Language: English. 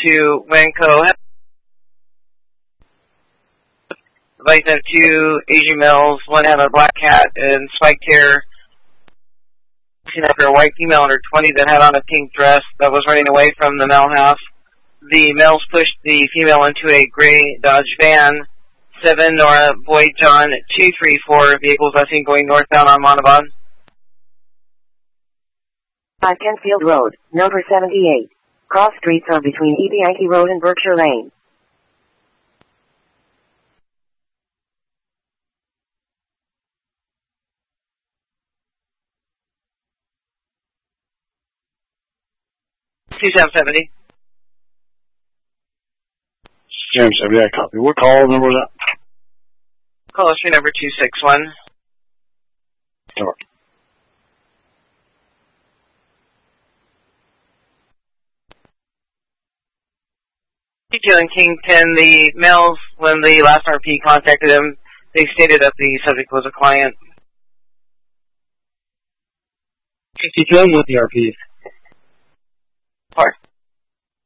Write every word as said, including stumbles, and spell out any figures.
to Wanco. Like have two Asian males, one had a black hat and spiked hair, after a white female under twenty that had on a pink dress that was running away from the male house. The males pushed the female into a gray Dodge van. seven Nora Boyd John two three four vehicles I seen going northbound on Montalban. five Kentfield Road, number seventy-eight. Cross streets are between E B Yankee Road and Berkshire Lane. two seven seventy. seven seventy, I copy. What call number was that? Call us for number two six one. Sure. Detailing Kingpin, the males, when the last R P contacted them, they stated that the subject was a client. Detailing with the R P. Part.